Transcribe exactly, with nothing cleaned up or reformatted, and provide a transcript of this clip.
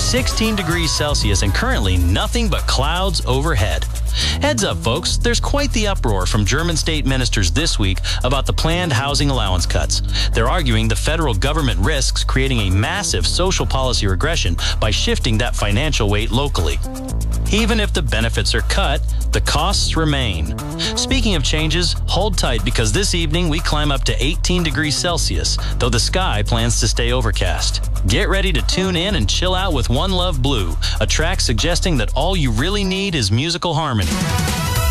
sixteen degrees Celsius and currently nothing but clouds overhead. Heads up, folks, there's quite the uproar from German state ministers this week about the planned housing allowance cuts. They're arguing the federal government risks creating a massive social policy regression by shifting that financial weight locally. Even if the benefits are cut, the costs remain. Speaking of changes, hold tight because this evening we climb up to eighteen degrees Celsius, though the sky plans to stay overcast. Get ready to tune in and chill out with One Love Blue, a track suggesting that all you really need is musical harmony.